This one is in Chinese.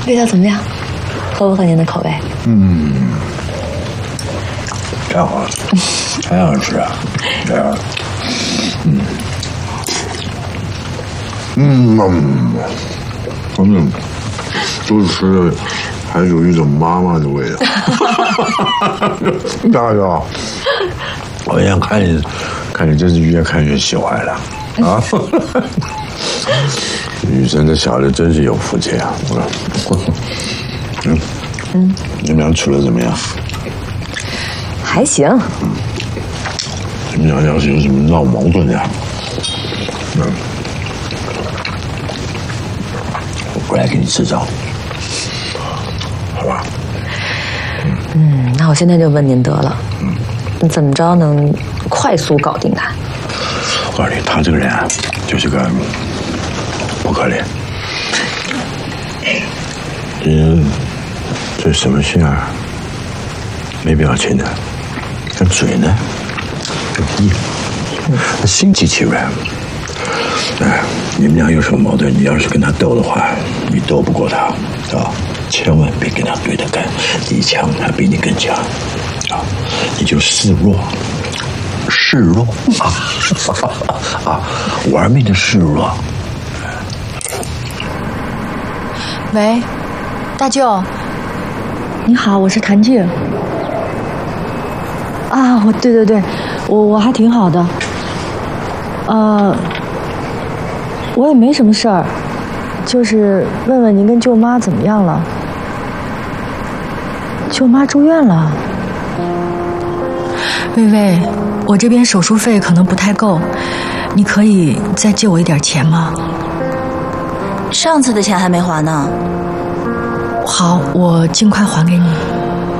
味道怎么样？合不合您的口味？ 太好了，太好吃啊！这样，都吃的还有一种妈妈的味道。大哥，我现在看你真是越看越喜欢了啊！雨生这小子真是有福气啊！你们俩处的怎么样？ 还行。 你们俩要是有什么闹矛盾呀，我过来给你支招，好吧？ 那我现在就问您得了，你怎么着能快速搞定他？ 我告诉你，他这个人啊，就是个不可怜。这什么心啊？没表情的，这嘴呢？心机气软。你们俩有什么矛盾？你要是跟他斗的话，你斗不过他啊！千万别跟他对着干，你强他比你更强啊！你就示弱啊，玩命的示弱。 喂，大舅， 你好，我是谭静。啊，对，我还挺好的。我也没什么事儿，就是问问您跟舅妈怎么样了。舅妈住院了。 薇薇，我这边手术费可能不太够，你可以再借我一点钱吗？ 上次的钱还没还呢。 好，我尽快还给你。